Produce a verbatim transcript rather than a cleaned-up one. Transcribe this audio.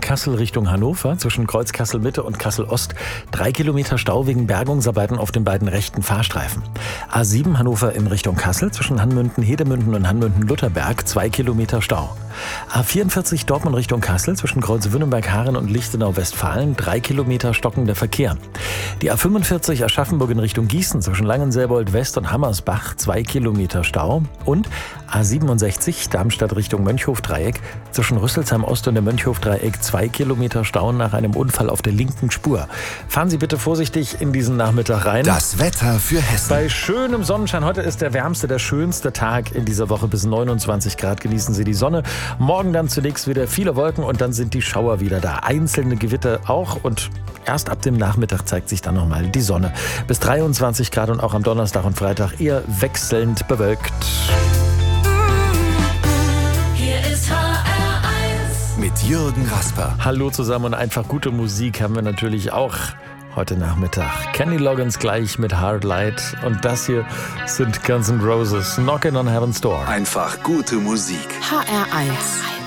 Kassel Richtung Hannover zwischen Kreuz Kassel Mitte und Kassel Ost. Drei Kilometer Stau wegen Bergungsarbeiten auf den beiden rechten Fahrstreifen. A sieben Hannover in Richtung Kassel zwischen Hanmünden-Hedemünden und Hanmünden-Lutherberg. Zwei Kilometer Stau. A vierundvierzig Dortmund Richtung Kassel zwischen Kreuz Wünnenberg-Haaren und Lichtenau-Westfalen. Drei Kilometer stockender Verkehr. Die A fünfundvierzig Aschaffenburg in Richtung Gießen zwischen Langenselbold-West und Hammersbach. Zwei Kilometer Stau. Und A siebenundsechzig Darmstadt Richtung Mönchhof-Dreieck zwischen Rüsselsheim-Ost und dem Mönchhof-Dreieck. Zwei Kilometer Stau nach einem Unfall auf der linken Spur. Fahren Sie bitte vorsichtig in diesen Nachmittag rein. Das Wetter für Hessen. Bei schönem Sonnenschein. Heute ist der wärmste, der schönste Tag in dieser Woche bis neunundzwanzig Grad. Genießen Sie die Sonne. Morgen dann zunächst wieder viele Wolken und dann sind die Schauer wieder da. Einzelne Gewitter auch und erst ab dem Nachmittag zeigt sich dann nochmal die Sonne. Bis dreiundzwanzig Grad und auch am Donnerstag und Freitag eher wechselnd bewölkt. Hier ist H R eins. Mit Jürgen Rasper. Hallo zusammen und einfach gute Musik haben wir natürlich auch heute Nachmittag. Kenny Loggins gleich mit Hard Light und das hier sind Guns N' Roses, Knockin' on Heaven's Door. Einfach gute Musik. H R eins.